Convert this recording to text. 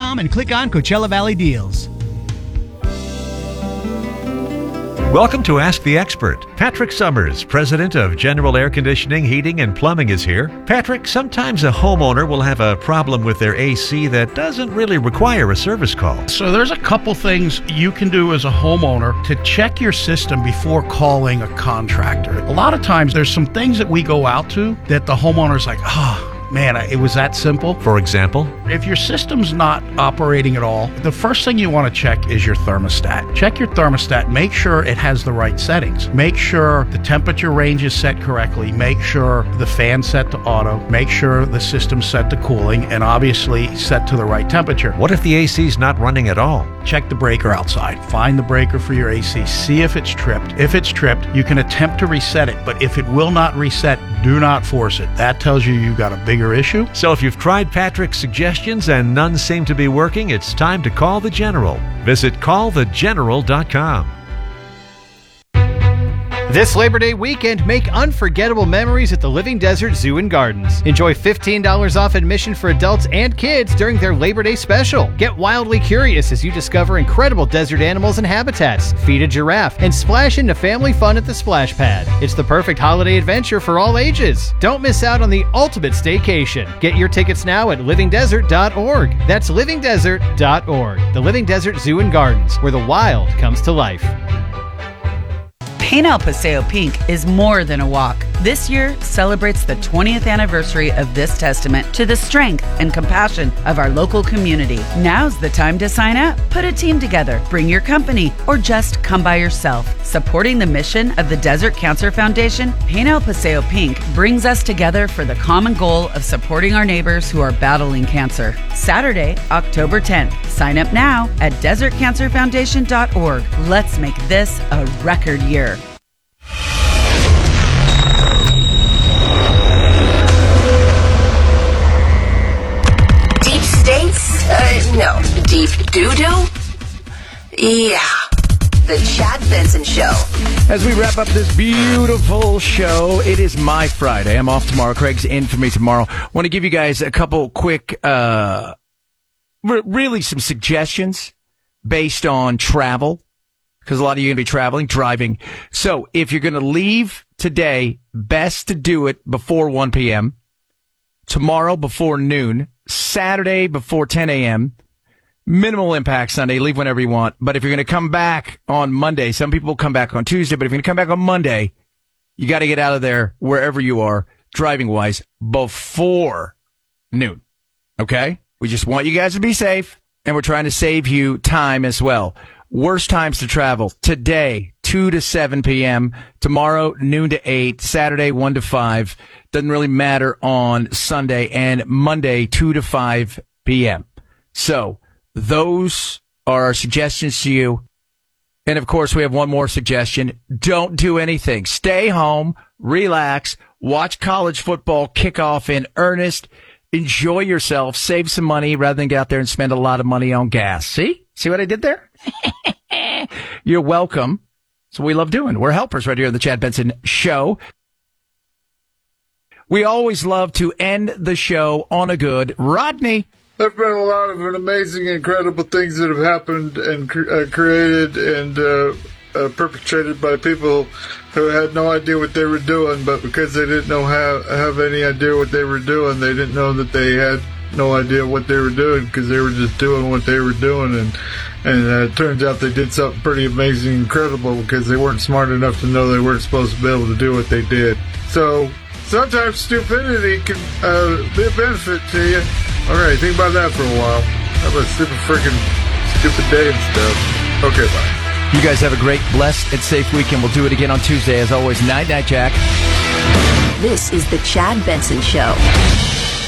CoachellaValleyDeals.com and click on Coachella Valley Deals. Welcome to Ask the Expert. Patrick Summers, president of General Air Conditioning, Heating, and Plumbing is here. Patrick, sometimes a homeowner will have a problem with their AC that doesn't really require a service call. So there's a couple things you can do as a homeowner to check your system before calling a contractor. A lot of times there's some things that we go out to that the homeowner's like, man, it was that simple. For example? If your system's not operating at all, the first thing you want to check is your thermostat. Check your thermostat. Make sure it has the right settings. Make sure the temperature range is set correctly. Make sure the fan's set to auto. Make sure the system's set to cooling and obviously set to the right temperature. What if the AC's not running at all? Check the breaker outside. Find the breaker for your AC. See if it's tripped. If it's tripped, you can attempt to reset it, but if it will not reset, do not force it. That tells you you've got a bigger issue. So if you've tried Patrick's suggestions and none seem to be working, it's time to call the General. Visit callthegeneral.com. This Labor Day weekend, make unforgettable memories at the Living Desert Zoo and Gardens. Enjoy $15 off admission for adults and kids during their Labor Day special. Get wildly curious as you discover incredible desert animals and habitats, feed a giraffe, and splash into family fun at the splash pad. It's the perfect holiday adventure for all ages. Don't miss out on the ultimate staycation. Get your tickets now at livingdesert.org. That's livingdesert.org. The Living Desert Zoo and Gardens, where the wild comes to life. Paint El Paseo Pink is more than a walk. This year celebrates the 20th anniversary of this testament to the strength and compassion of our local community. Now's the time to sign up. Put a team together, bring your company, or just come by yourself. Supporting the mission of the Desert Cancer Foundation, Paint El Paseo Pink brings us together for the common goal of supporting our neighbors who are battling cancer. Saturday, October 10th. Sign up now at desertcancerfoundation.org. Let's make this a record year. Deep states? No. Deep doo-doo? Yeah. The Chad Benson Show. As we wrap up this beautiful show, it is my Friday. I'm off tomorrow. Craig's in for me tomorrow. Want to give you guys a couple quick, really some suggestions based on travel, because a lot of you are going to be traveling, driving. So if you're going to leave today, best to do it before 1 p.m., tomorrow before noon, Saturday before 10 a.m., minimal impact Sunday, leave whenever you want. But if you're going to come back on Monday, some people come back on Tuesday, but if you're going to come back on Monday, you got to get out of there wherever you are, driving-wise, before noon. Okay? We just want you guys to be safe, and we're trying to save you time as well. Worst times to travel: today, 2 to 7 p.m., tomorrow, noon to 8, Saturday, 1 to 5. Doesn't really matter on Sunday, and Monday, 2 to 5 p.m. So those are our suggestions to you. And, of course, we have one more suggestion. Don't do anything. Stay home, relax, watch college football kick off in earnest, enjoy yourself, save some money rather than get out there and spend a lot of money on gas. See? See what I did there? You're welcome. That's what we love doing. We're helpers right here on the Chad Benson Show. We always love to end the show on a good. Rodney. There have been a lot of amazing, incredible things that have happened and created and perpetrated by people who had no idea what they were doing, but because they didn't have any idea what they were doing, they didn't know that they had no idea what they were doing because they were just doing what they were doing, and it turns out they did something pretty amazing, incredible, because they weren't smart enough to know they weren't supposed to be able to do what they did. So sometimes stupidity can be a benefit to you. All right, think about that for a while. Have a stupid day and stuff. Okay, bye. You guys have a great, blessed, and safe weekend. We'll do it again on Tuesday. As always, night, Jack. This is the Chad Benson Show.